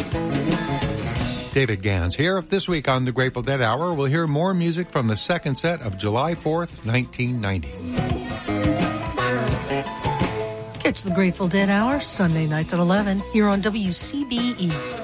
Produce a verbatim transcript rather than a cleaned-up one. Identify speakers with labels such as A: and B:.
A: David Gans here. This week on the Grateful Dead Hour, we'll hear more music from the second set of July fourth, nineteen ninety.
B: Catch the Grateful Dead Hour Sunday nights at eleven here on W C B E.